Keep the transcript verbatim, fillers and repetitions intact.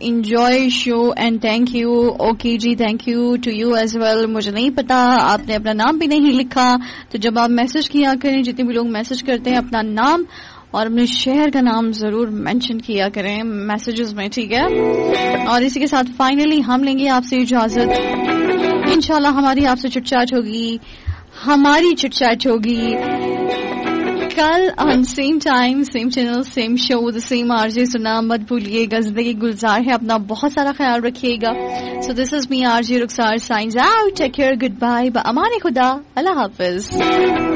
enjoy show and thank you. Okay ji, thank you to you as well. मुझे नहीं पता, आपने अपना नाम भी नहीं लिखा, तो जब आप मैसेज किया करें, जितने भी लोग मैसेज करते हैं, अपना नाम और अपने शहर का नाम जरूर मेंशन किया करें मैसेजेस में, ठीक है। और इसी के साथ फाइनली हम लेंगे आपसे इजाजत। इंशाल्लाह हमारी आपसे चिटचाट होगी, हमारी चिटचाट होगी कल on same time, same channel, same show, the same RJ. सुना मत भूलिएगा, जिंदगी गुलजार है, अपना बहुत सारा ख्याल रखिएगा। So this is me RJ Rukhsar science out, take care, good bye, अमान खुदा, अल्लाह हाफिज।